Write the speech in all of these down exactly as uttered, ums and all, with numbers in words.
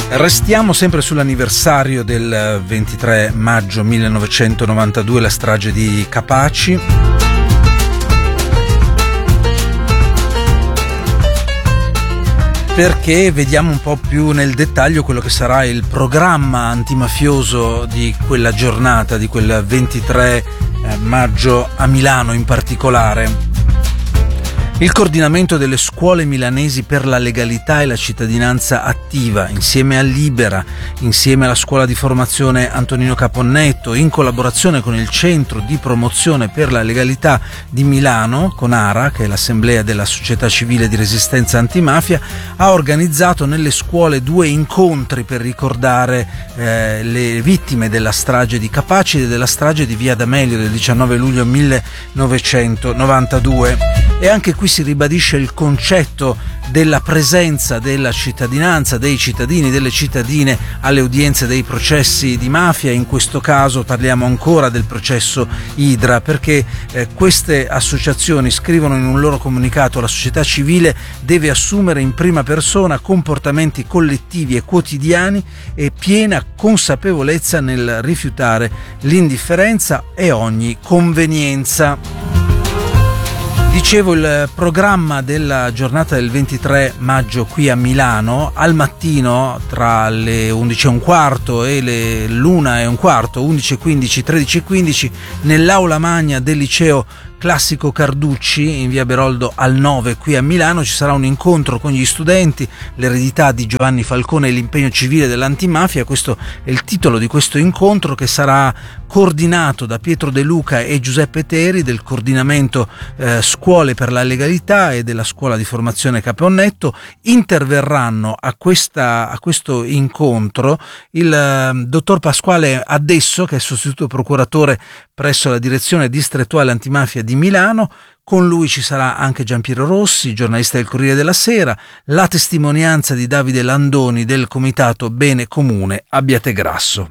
Restiamo sempre sull'anniversario del ventitré maggio millenovecentonovantadue, la strage di Capaci. Perché vediamo un po' più nel dettaglio quello che sarà il programma antimafioso di quella giornata, di quel ventitré maggio a Milano in particolare. Il coordinamento delle scuole milanesi per la legalità e la cittadinanza attiva, insieme a Libera, insieme alla scuola di formazione Antonino Caponnetto, in collaborazione con il Centro di promozione per la legalità di Milano, con ARA, che è l'Assemblea della Società Civile di Resistenza Antimafia, ha organizzato nelle scuole due incontri per ricordare eh, le vittime della strage di Capaci e della strage di Via D'Amelio del diciannove luglio millenovecentonovantadue. E anche qui si ribadisce il concetto della presenza della cittadinanza, dei cittadini, delle cittadine alle udienze dei processi di mafia. In questo caso parliamo ancora del processo Idra, perché eh, queste associazioni scrivono in un loro comunicato: la società civile deve assumere in prima persona comportamenti collettivi e quotidiani e piena consapevolezza nel rifiutare l'indifferenza e ogni convenienza. Dicevo, il programma della giornata del ventitré maggio qui a Milano: al mattino tra le undici e un quarto e le l'una e un quarto, undici e quindici, tredici e quindici, nell'aula magna del liceo Classico Carducci in via Beroldo al nove qui a Milano ci sarà un incontro con gli studenti, l'eredità di Giovanni Falcone e l'impegno civile dell'antimafia. Questo è il titolo di questo incontro, che sarà coordinato da Pietro De Luca e Giuseppe Teri del coordinamento eh, Scuole per la Legalità e della Scuola di Formazione Caponnetto. Interverranno a, questa, a questo incontro il eh, dottor Pasquale Addesso, che è sostituto procuratore presso la direzione distrettuale antimafia di Milano. Con lui ci sarà anche Giampiero Rossi, giornalista del Corriere della Sera, la testimonianza di Davide Landoni del comitato Bene Comune Abbiategrasso.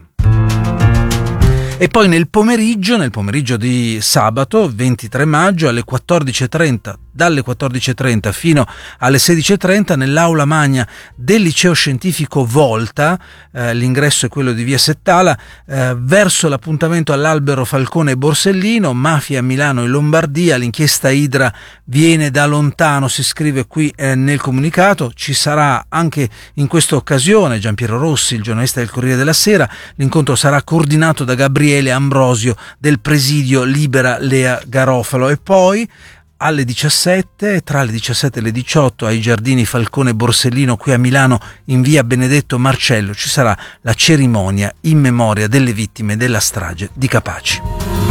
E poi nel pomeriggio, nel pomeriggio di sabato ventitré maggio alle quattordici e trenta, dalle quattordici e trenta fino alle sedici e trenta, nell'aula magna del liceo scientifico Volta, eh, l'ingresso è quello di via Settala, eh, verso l'appuntamento all'Albero Falcone e Borsellino, mafia a Milano e Lombardia, l'inchiesta Idra viene da lontano, si scrive qui eh, nel comunicato. Ci sarà anche in questa occasione Giampiero Rossi, il giornalista del Corriere della Sera. L'incontro sarà coordinato da Gabriele Ambrosio del presidio Libera Lea Garofalo. E poi alle diciassette, tra le diciassette e le diciotto, ai giardini Falcone Borsellino qui a Milano in via Benedetto Marcello ci sarà la cerimonia in memoria delle vittime della strage di Capaci.